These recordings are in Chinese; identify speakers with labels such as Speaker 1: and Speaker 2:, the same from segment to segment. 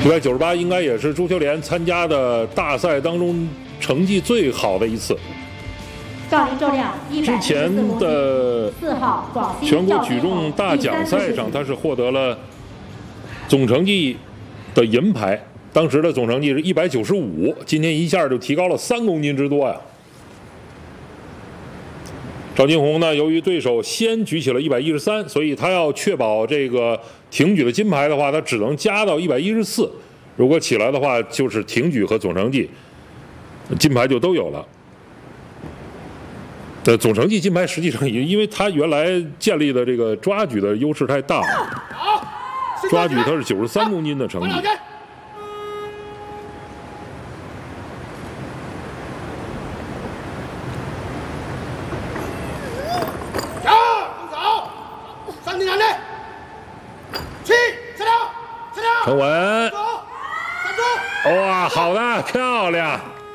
Speaker 1: 198应该也是朱秋莲参加的大赛当中成绩最好的一次。
Speaker 2: 赵林重量
Speaker 1: 之前的
Speaker 2: 4号广西
Speaker 1: 全国举重大奖赛上，他是获得了总成绩的银牌，当时的总成绩是195，今天一下就提高了3公斤之多呀。赵金红呢，由于对手先举起了113，所以他要确保这个挺举的金牌的话，他只能加到114。如果起来的话，就是挺举和总成绩金牌就都有了。总成绩金牌实际上也因为他原来建立的这个抓举的优势太大了，抓举他是93公斤的成绩。陈文，哇，好的，漂亮，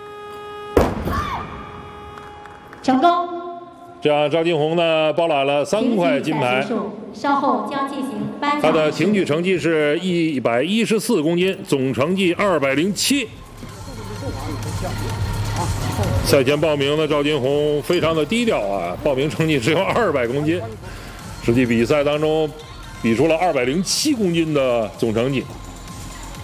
Speaker 2: 成功。
Speaker 1: 这样赵金红呢包揽了3块金牌。
Speaker 2: 稍后将进行颁奖。
Speaker 1: 他的挺举成绩是114公斤，总成绩207。赛前报名的赵金红非常的低调啊，报名成绩只有200公斤，实际比赛当中比出了207公斤的总成绩。